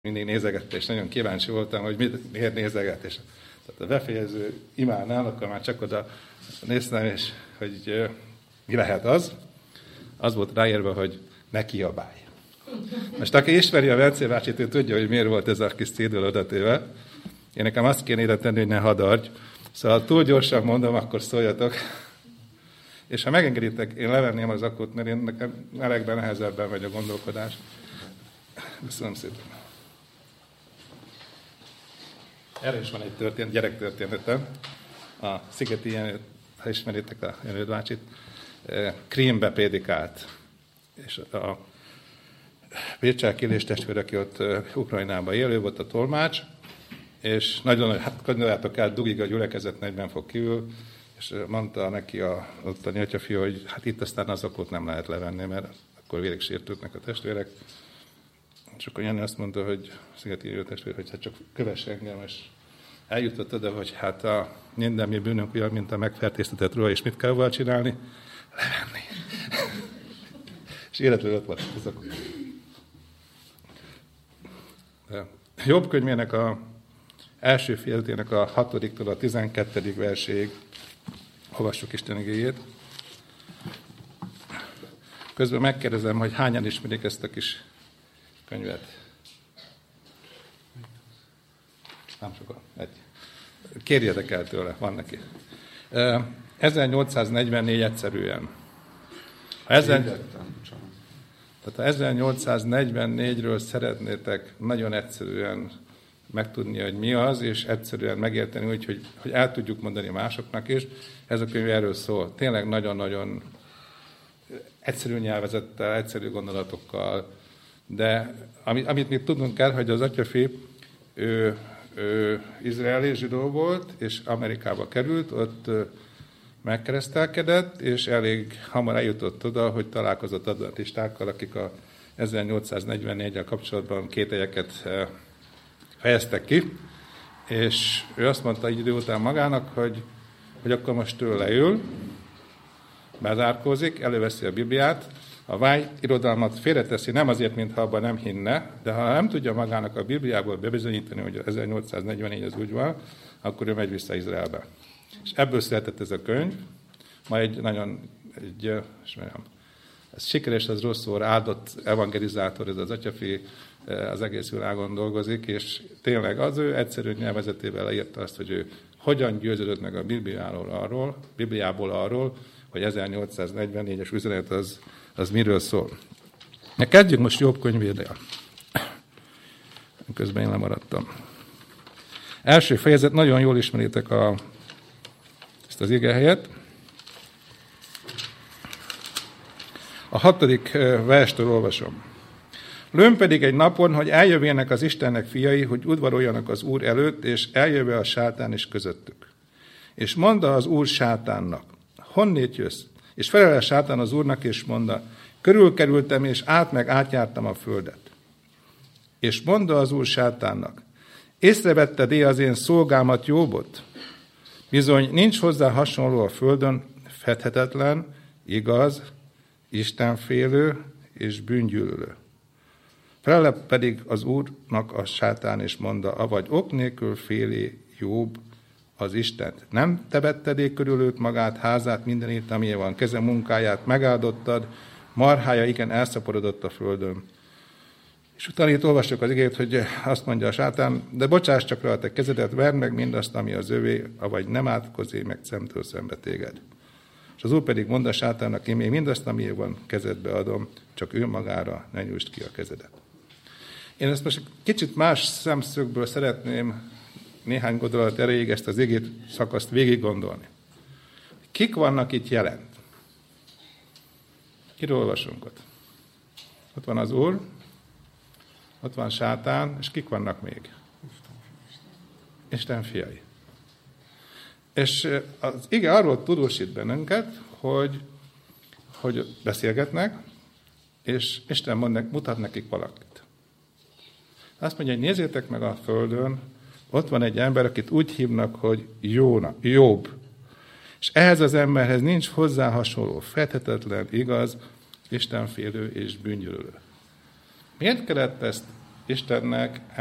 mindig nézegette, és nagyon kíváncsi voltam, hogy miért nézeget. És tehát a befejező imánál, akkor már csak oda néztem, és hogy mi lehet az. Az volt ráírva, hogy ne kiabálj. Most aki ismeri a Bence bácsit, ő tudja, hogy miért volt ez a kis cédül odatéve. Én nekem azt kéne ide tenni, hogy ne hadarj. Szóval túl gyorsan mondom, akkor szóljatok. És ha megengeditek, én levenném az akut, mert én nekem melegben nehezebben megy a gondolkodás. Köszönöm szépen. Erre is van egy gyerektörténetem. A Szigeti Jenőt, ha ismeritek a Jenőt bácsit, Krímbe prédikált. És a Pécsák Illés testvér, aki ott Ukrajnában élő volt, a tolmács, és nagyon, hát gondoljátok el, dugig a gyülekezet 40 fok kívül, és mondta neki a atyafiú, hogy hát itt aztán az okot nem lehet levenni, mert akkor végig sértődnek a testvérek. És akkor Jenő azt mondta, hogy Szigeti Jenő testvér, hogy hát csak kövess engem, és eljutott oda, hogy hát a minden mi bűnünk olyan, mint a megfertőztetett ruha, és mit kell volna csinálni? Levenni. És életről ott volt az okot. Jobb könyvének a első fejezetének a 6-tól a 12. verséig olvassuk Isten igéjét. Közben megkérdezem, hogy hányan ismerik ezt a kis könyvet. Nem sokan. Egy. Kérjetek el tőle, van neki. 1844 egyszerűen. Tehát ha 1844-ről szeretnétek nagyon egyszerűen megtudni, hogy mi az, és egyszerűen megérteni úgy, hogy el tudjuk mondani másoknak is, ez a könyv erről szól. Tényleg nagyon-nagyon egyszerű nyelvezettel, egyszerű gondolatokkal, de amit még tudnunk kell, hogy az atyafi, ő izraeli zsidó volt, és Amerikába került, ott megkeresztelkedett, és elég hamar eljutott oda, hogy találkozott adventistákkal, akik a 1844-el kapcsolatban kételyeket fejeztek ki, és ő azt mondta egy idő után magának, hogy akkor most ő leül, bezárkózik, előveszi a Bibliát, a vágy irodalmat félreteszi, nem azért, mintha abban nem hinne, de ha nem tudja magának a Bibliából bebizonyítani, hogy 1844 az úgy van, akkor ő megy vissza Izraelbe. És ebből született ez a könyv, ma ez sikeres, az rossz szóra, áldott evangelizátor, ez az atyafi, az egész világon dolgozik, és tényleg az ő egyszerű nyelvezetével leírta azt, hogy ő hogyan győződött meg a Bibliából arról, hogy 1844-es üzenet az miről szól. Kezdjük most Jobb könyvével. Közben én lemaradtam. Első fejezet, nagyon jól ismeritek ezt az igehelyet. A 6. verstől olvasom. Lőn pedig egy napon, hogy eljövjenek az Istennek fiai, hogy udvaroljanak az Úr előtt, és eljöve a sátán is közöttük. És mondta az Úr sátánnak, honnét jössz? És felel a sátán az Úrnak, és mondta, körülkerültem, és átjártam a földet. És mondta az Úr sátánnak, észrevetted-e az én szolgámat Jóbot? Bizony, nincs hozzá hasonló a földön, fedhetetlen, igaz, istenfélő és bűngyűlölő. Felele pedig az Úrnak a sátán, és mondta, avagy ok nélkül félé Jób az Istent. Nem te vetted körül őt magát, házát, mindenét, amilyen van, keze munkáját megáldottad, marhája igen elszaporodott a földön. És utána itt olvassuk az igét, hogy azt mondja a sátán, de bocsáss csak rá a te kezedet, verd meg mindazt, ami az övé, avagy nem átkozé meg szemtől szembe téged. És az Úr pedig mondta a sátánnak, én még mindazt, ami van, kezedbe adom, csak ő magára ne nyújtsd ki a kezedet. Én ezt most kicsit más szemszögből szeretném néhány gondolat erejéig ezt az igét szakaszt végig gondolni. Kik vannak itt jelent? Kiről olvasunk ott? Ott van az Úr, ott van sátán, és kik vannak még? Isten fiai. És az ige arról tudósít bennünket, hogy beszélgetnek, és Isten mutat nekik valakit. Azt mondja, hogy nézzétek meg a földön, ott van egy ember, akit úgy hívnak, hogy Jobb. És ehhez az emberhez nincs hozzá hasonló, fedhetetlen, igaz, istenfélő és bűngyűlölő. Miért kellett ezt Istennek